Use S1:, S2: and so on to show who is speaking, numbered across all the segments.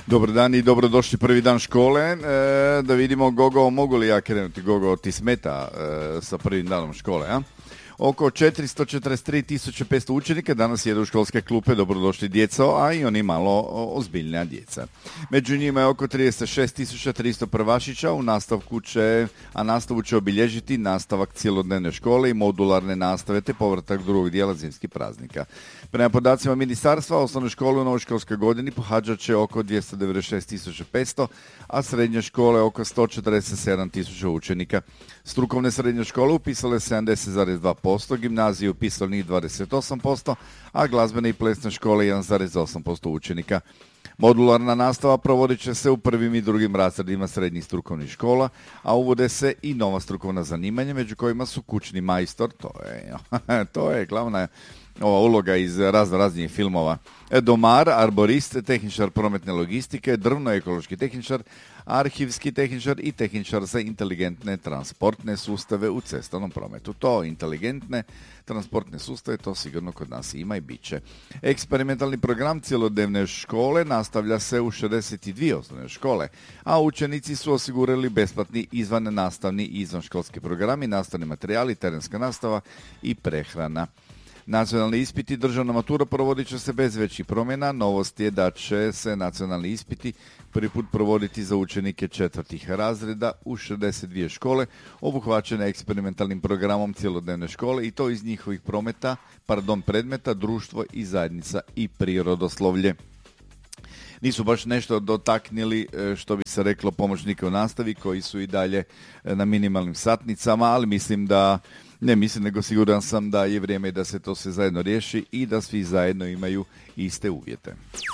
S1: Dobar dan i dobrodošli prvi dan škole. Da vidimo, Gogo, mogu li ja krenuti? Gogo, ti smeta sa prvim danom škole, a? Oko 443.500 učenika danas jede u školske klupe, dobrodošli djeca, a i oni malo ozbiljnija djeca. Među njima je oko 36.300 prvašića, nastavu će obilježiti nastavak cjelodnevne škole i modularne nastave te povratak drugog dijela zimskih praznika. Prema podacima ministarstva, osnovne škole u novoj školskoj godini pohađat će oko 296.500, a srednje škole oko 147.000 učenika. Strukovne srednje škole upisale 70,2%, gimnazije upisali njih 28%, a glazbene i plesne škole 1,8% učenika. Modularna nastava provodit će se u prvim i drugim razredima srednjih strukovnih škola, a uvode se i nova strukovna zanimanja, među kojima su kućni majstor, to je glavna ova uloga iz raznih filmova, domar, arborist, tehničar prometne logistike, drvno-ekološki tehničar, arhivski tehničar i tehničar za inteligentne transportne sustave u cestovnom prometu. To inteligentne transportne sustave, to sigurno kod nas ima i bit će. Eksperimentalni program cjelodnevne škole nastavlja se u 62 osnovne škole, a učenici su osigurali besplatni izvan nastavni i izvanškolski programi, nastavni materijali, terenska nastava i prehrana. Nacionalni ispiti, državna matura provodit će se bez većih promjena. Novost je da će se nacionalni ispiti prvi put provoditi za učenike četvrtih razreda u 62 škole, obuhvaćene eksperimentalnim programom cjelodnevne škole i to iz njihovih predmeta, društvo i zajednica i prirodoslovlje. Nisu baš nešto dotaknili, što bi se reklo, pomoćnike u nastavi koji su i dalje na minimalnim satnicama, ali nego siguran sam da je vrijeme da se to sve zajedno riješi i da svi zajedno imaju iste uvjete.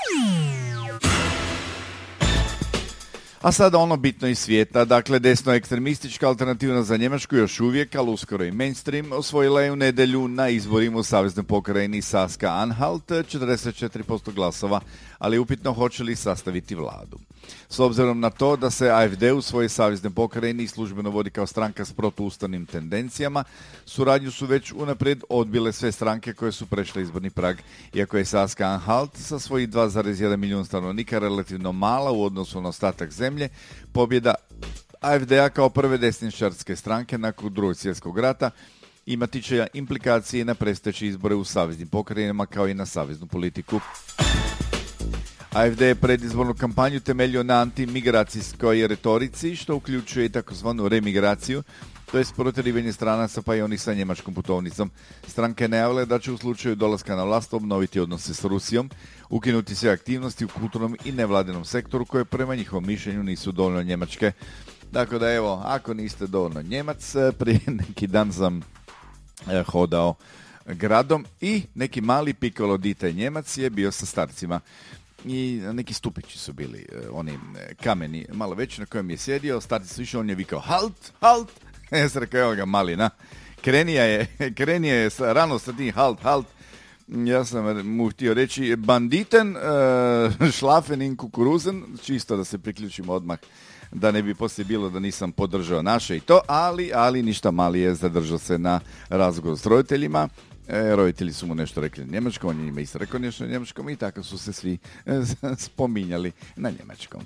S1: A sada ono bitno iz svijeta, dakle desno-ekstremistička alternativna za Njemačku još uvijek, ali uskoro i mainstream, osvojila je u nedjelju na izborima u saveznoj pokrajini Saska-Anhalt 44% glasova, ali je upitno hoće li sastaviti vladu. S obzirom na to da se AfD u svojoj saveznoj pokrajini službeno vodi kao stranka s protuustavnim tendencijama, suradnju su već unaprijed odbile sve stranke koje su prešle izborni prag. Iako je Saska-Anhalt sa svojih 2,1 milijun stanovnika relativno mala u odnosu na ostatak zemlje, pobjeda AfD-a kao prve desničarske stranke nakon Drugog svjetskog rata imati će implikacije na predstojeće izbore u saveznim pokrajinama kao i na saveznu politiku. AfD je predizbornu kampanju temeljio na antimigracijskoj retorici, što uključuje i takozvanu remigraciju, to je proterivanje stranaca pa i onih sa njemačkom putovnicom. Stranka je najavila da će u slučaju dolaska na vlast obnoviti odnose s Rusijom, ukinuti sve aktivnosti u kulturnom i nevladinom sektoru koje prema njihovom mišljenju nisu dovoljno njemačke. Tako da evo, ako niste dovoljno Njemac, prije neki dan sam hodao gradom i neki mali piccolo dite Njemac je bio sa starcima. I neki stupići su bili, oni kameni, malo veći, na kojem je sjedio, starci su išli, on je vikao halt, halt, ja sam rekao, evo ga malina, krenija je rano sredin, halt, ja sam mu htio reći banditen, schlafen in kukuruzen, čisto da se priključimo odmah, da ne bi poslije bilo da nisam podržao naše i to, ali ništa, mali je zadržao se na razgovor s roditeljima. Roditelji su mu nešto rekli na njemačkom, on je njima isto rekao nešto na njemačkom i tako su se svi spominjali na njemačkom.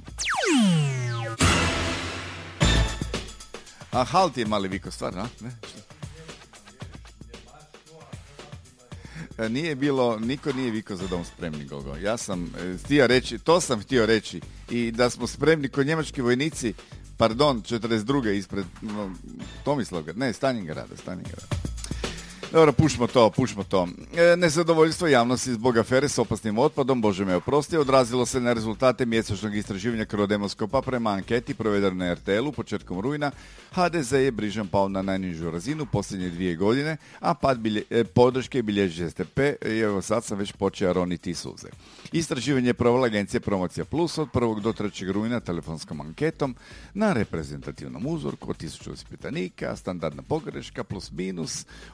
S1: A halt je mali viko stvarno, ne? Nije bilo, niko nije vikao za dom spremni, Gogo. Ja sam htio reći i da smo spremni ko njemački vojnici, 42. ispred Tomislavgrada, ne, Stalingrada. Dobro, pušmo to. Nezadovoljstvo javnosti zbog afere s opasnim otpadom, Bože me oprosti, odrazilo se na rezultate mjesečnog istraživanja Krodemoskopa. Prema anketi provedenoj na RTL-u početkom rujna, HDZ je brižan pao na najnižu razinu posljednje 2 godine, a pad podrške bilježi SDP i evo sad sam već počeo roniti suze. Istraživanje je provela agencija Promocija Plus od 1. do 3. rujna telefonskom anketom na reprezentativnom uzorku od 1000 ispitanika, standardna pogreška plus minus, ove one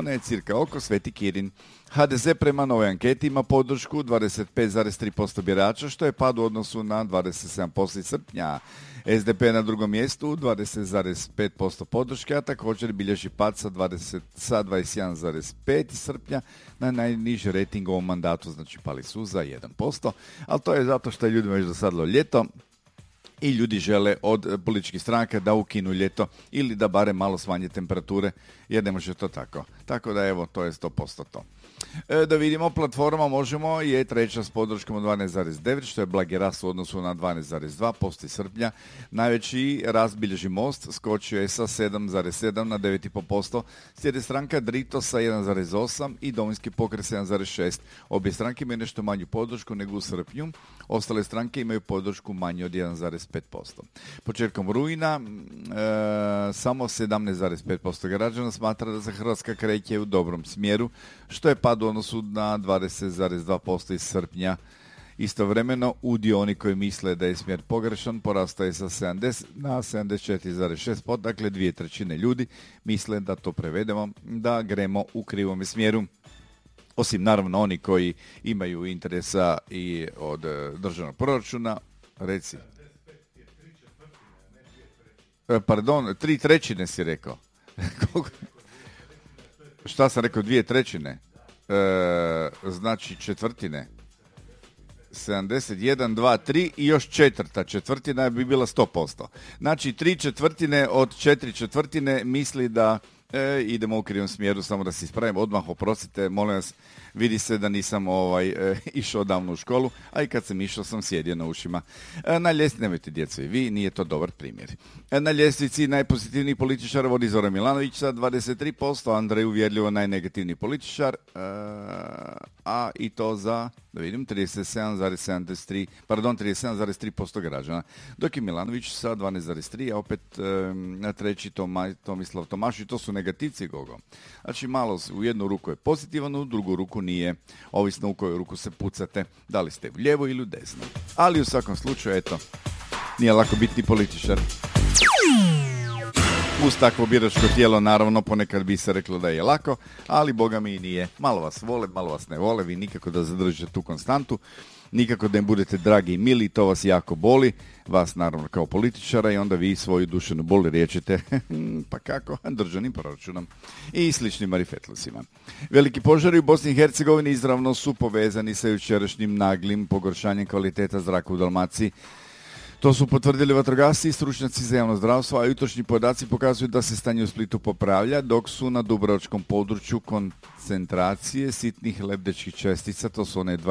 S1: kuna je cirka oko Sveti Kirin. HDZ prema novoj anketi ima podršku 25,3% birača, što je pad u odnosu na 27% iz srpnja. SDP na drugom mjestu 20,5% podrške, a također bilježi pad sa 21,5 iz srpnja na najniži rejting u ovom mandatu, znači pali su za 1%, ali to je zato što je ljudima već dosadilo ljeto i ljudi žele od političkih stranaka da ukinu ljeto ili da barem malo smanje temperature, jer ne može to tako. Tako da evo, to je 100% to. Da vidimo, platforma Možemo je treća s podrškom od 12,9, što je blagi rast u odnosu na 12,2% iz srpnja. Najveći rast bilježi Most, skočio je sa 7,7 na 9,5%. Slijede stranka Drito sa 1,8 i Domovinski pokret 7,6. Obje stranke imaju nešto manju podršku nego u srpnju. Ostale stranke imaju podršku manju od 1,5%. Početkom rujna samo 17,5% građana smatra da se Hrvatska kreće u dobrom smjeru, što je pad u odnosu na 20,2% iz srpnja. Istovremeno, udio oni koji misle da je smjer pogrešan porastao je sa 70 na 74,6%, dakle 2/3 ljudi misle, da to prevedemo, da gremo u krivome smjeru. Osim naravno oni koji imaju interesa i od državnog proračuna, reci. Pardon, 3/3 si rekao. Šta sam rekao, 2/3? Znači četvrtine. 71, 2, 3 i još četvrtina bi bila 100%. Znači 3/4 od 4/4 misli da idemo u krivom smjeru, samo da se ispravim odmah, oprostite, molim vas, vidi se da nisam išao davno u školu, a i kad sam išao sam sjedio na ušima. Na ljestvici, nemojte djeco i vi, nije to dobar primjer. Na ljestvici najpozitivniji političar vodi Zoran Milanović sa 23%, Andrej uvjerljivo najnegativniji političar, a i to za, da vidim, 37,3% građana, dok je Milanović sa 12,3, a opet na treći Tomislav Tomašević, to su negativci Gogo. Znači malo u jednu ruku je pozitivan, u drugu ruku nije, ovisno u koju ruku se pucate, da li ste u lijevo ili u desno. Ali u svakom slučaju, eto, nije lako biti političar. Uz takvo biračko tijelo, naravno, ponekad bi se reklo da je lako, ali boga mi i nije. Malo vas vole, malo vas ne vole, vi nikako da zadržite tu konstantu, nikako da im budete dragi i mili, to vas jako boli, vas naravno kao političara, i onda vi svoju duševnu bol riječite, pa kako, državnim proračunom i sličnim marifetlusima. Veliki požari u Bosni i Hercegovini izravno su povezani sa jučerašnjim naglim pogoršanjem kvaliteta zraka u Dalmaciji. To su potvrdili vatrogasci i stručnjaci za javno zdravstvo, a jutrošnji podaci pokazuju da se stanje u Splitu popravlja, dok su na dubrovačkom području koncentracije sitnih lebdećih čestica, to su one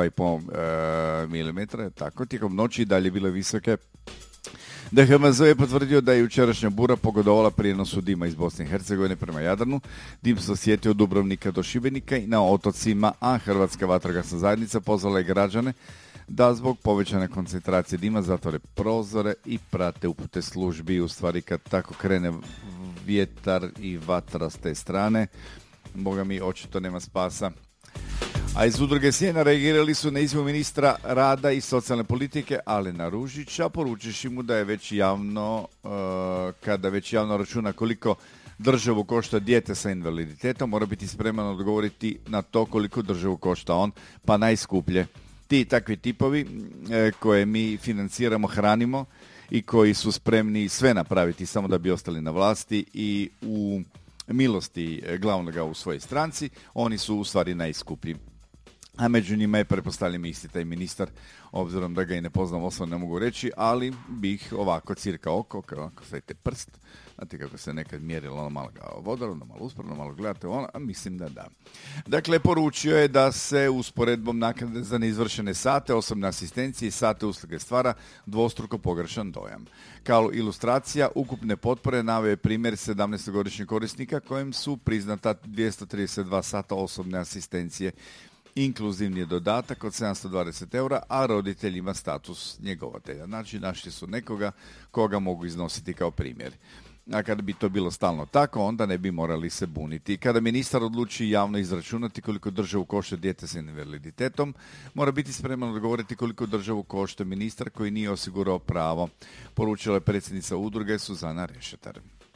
S1: 2,5 mm, tako, tijekom noći i dalje bile visoke. DHMZ je potvrdio da je jučerašnja bura pogodovala prijenosu dima iz Bosne i Hercegovine prema Jadranu. Dim se osjetio od Dubrovnika do Šibenika i na otocima, a Hrvatska vatrogasna zajednica pozvala je građane da zbog povećane koncentracije dima zatvore prozore i prate upute službi. U stvari kad tako krene vjetar i vatra s te strane, boga mi, očito nema spasa. A iz udruge Sjena reagirali su na izjavu ministra rada i socijalne politike Alena Ružića, poručivši mu da je već javno, kada već javno računa koliko državu košta dijete sa invaliditetom, mora biti spreman odgovoriti na to koliko državu košta on, pa najskuplje. Ti takvi tipovi koje mi financiramo, hranimo i koji su spremni sve napraviti samo da bi ostali na vlasti i u milosti glavnoga u svojoj stranci, oni su u stvari najskuplji. A među njima je, pretpostavljam, isti taj ministar, obzirom da ga i ne poznam osobno, ne mogu reći, ali bih ovako cirka oko, kako stavite prst, znate kako se nekad mjerilo, ono malo vodalo, ono malo uspravno, malo gledate, a mislim da da. Dakle, poručio je da se usporedbom naknade za neizvršene sate, osobne asistencije i sate usluge stvara dvostruko pogrešan dojam. Kao ilustracija ukupne potpore naveo je primjer 17-godišnjeg korisnika kojem su priznata 232 sata osobne asistencije, inkluzivni je dodatak od 720 eura, a roditelj ima status njegovatelja. Znači, našli su nekoga koga mogu iznositi kao primjer. A kada bi to bilo stalno tako, onda ne bi morali se buniti. Kada ministar odluči javno izračunati koliko državu košta dijete s invaliditetom, mora biti spreman odgovoriti koliko državu košta ministar koji nije osigurao pravo, poručila je predsjednica udruge Suzana Rešetar.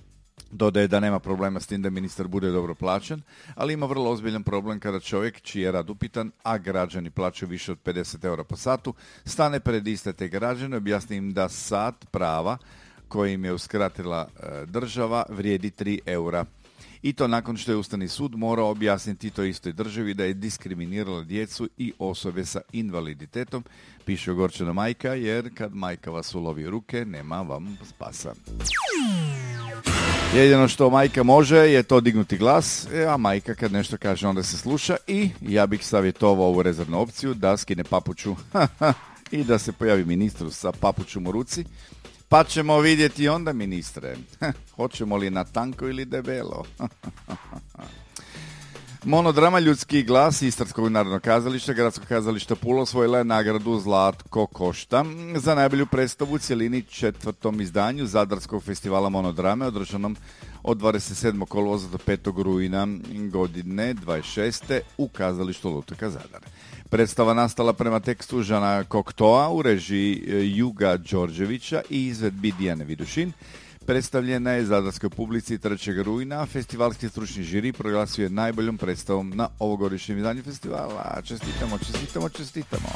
S1: Dodaje da nema problema s tim da ministar bude dobro plaćen, ali ima vrlo ozbiljan problem kada čovjek čiji je rad upitan, a građani plaćaju više od 50 eura po satu, stane pred iste te građane, objasni im da sat prava koji im je uskratila država vrijedi 3 eura. I to nakon što je Ustavni sud morao objasniti to istoj državi da je diskriminirala djecu i osobe sa invaliditetom, piše ogorčena majka, jer kad majka vas ulovi u ruke, nema vam spasa. Jedino što majka može je to dignuti glas, a majka kad nešto kaže onda se sluša i ja bih savjetovao ovu rezervnu opciju da skine papuču i da se pojavi ministru sa papučom u ruci. Pa ćemo vidjeti onda, ministre, hoćemo li na tanko ili debelo. Monodrama Ljudski glas Istarskog narodnog kazališta, Gradskog kazališta Pula osvojila je nagradu Zlatko Košta za najbolju predstavu u cjelini 4. izdanju Zadarskog festivala monodrame održanom od 27. kolovoza do 5. rujna godine 26. u kazalištu Lutaka Zadar. Predstava nastala prema tekstu Žana Koktoa u režiji Juga Đorđevića i izvedbi Dijane Vidušin. Predstavljena je zadarskoj publici 3. rujna, a festivalski stručni žiri proglasio je najboljom predstavom na ovogodišnjem izdanju festivala. Čestitamo.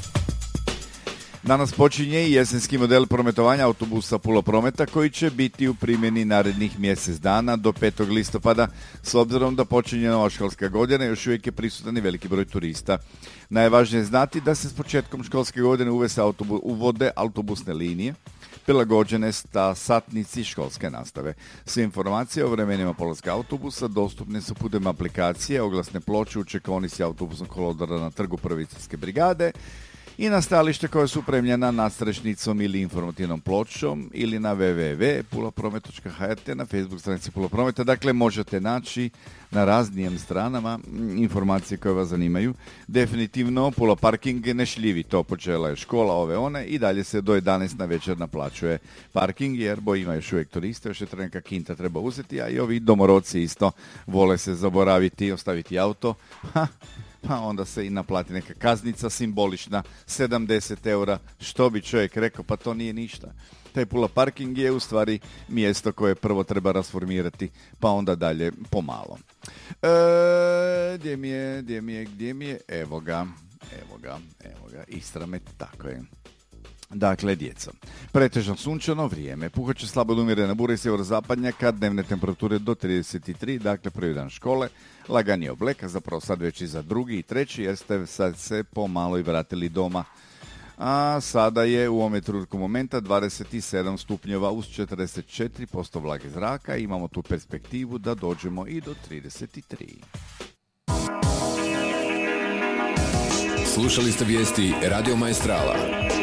S1: Danas počinje i jesenski model prometovanja autobusa Pula Prometa koji će biti u primjeni narednih mjesec dana do 5. listopada. S obzirom da počinje nova školska godina, još uvijek je prisutan i veliki broj turista. Najvažnije je znati da se s početkom školske godine uvode autobusne linije prilagođene satnici školske nastave. Sve informacije o vremenima polaska autobusa dostupne su putem aplikacije, oglasne ploče u čekaonici autobusnog kolodvora na trgu Prve istarske brigade i na stajalište koje su upremljena nadstrešnicom ili informativnom pločom ili na www.pulapromet.hr na Facebook stranici Pula Prometa. Dakle, možete naći na raznim stranama informacije koje vas zanimaju. Definitivno, Pula Parking ne šljivi, to počela je škola, ove one i dalje se do 11 na večer naplaćuje parking, jer ima još uvijek turiste, još je neka kinta treba uzeti, a i ovi domorodci isto vole se zaboraviti, ostaviti auto, pa onda se i naplati neka kaznica simbolična, 70 eura, što bi čovjek rekao, pa to nije ništa. Taj Pula Parking je u stvari mjesto koje prvo treba rasformirati, pa onda dalje pomalo. Gdje mi je? Evo ga, Istramet, tako je. Dakle, djeca. Pretežno sunčano vrijeme. Puhat će slabo umjerena bura i sjeverozapadnjaka, dnevne temperature do 33, dakle prvi dan škole. Lagani oblek, zapravo sad već i za drugi i treći, jer ste sad se pomalo i vratili doma. A sada je u ovome trenutku momenta 27 stupnjeva uz 44% vlage zraka. Imamo tu perspektivu da dođemo i do 33.
S2: Slušali ste vijesti Radio Maestrala.